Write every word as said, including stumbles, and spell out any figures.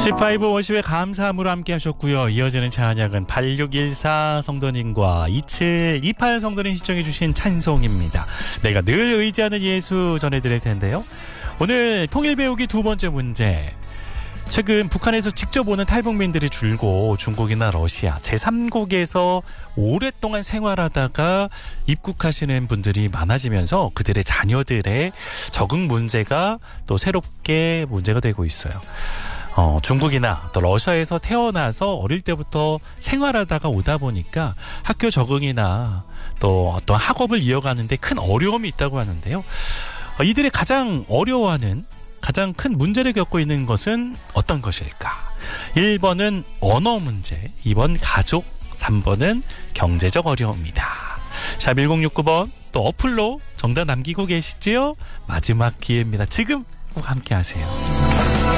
십오 워십의 감사함으로 함께 하셨고요. 이어지는 찬양은 팔육일사 성도님과 이칠이팔 성도님 시청해 주신 찬송입니다. 내가 늘 의지하는 예수 전해드릴 텐데요. 오늘 통일 배우기 두 번째 문제. 최근 북한에서 직접 오는 탈북민들이 줄고 중국이나 러시아 제삼국에서 오랫동안 생활하다가 입국하시는 분들이 많아지면서 그들의 자녀들의 적응 문제가 또 새롭게 문제가 되고 있어요. 어, 중국이나 또 러시아에서 태어나서 어릴 때부터 생활하다가 오다 보니까 학교 적응이나 또 어떤 학업을 이어가는데 큰 어려움이 있다고 하는데요. 어, 이들이 가장 어려워하는 가장 큰 문제를 겪고 있는 것은 어떤 것일까? 일 번은 언어 문제, 이 번 가족, 삼 번은 경제적 어려움입니다. 샵 일공육구 번 또 어플로 정답 남기고 계시지요? 마지막 기회입니다. 지금 꼭 함께 하세요.